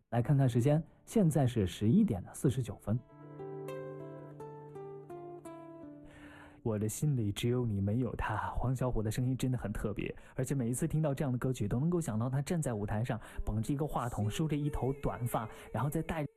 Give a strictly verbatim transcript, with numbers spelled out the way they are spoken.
来看看时间，现在是十一点的四十九分。我的心里只有你，没有他。黄小琥的声音真的很特别，而且每一次听到这样的歌曲，都能够想到他站在舞台上，捧着一个话筒，梳着一头短发，然后再带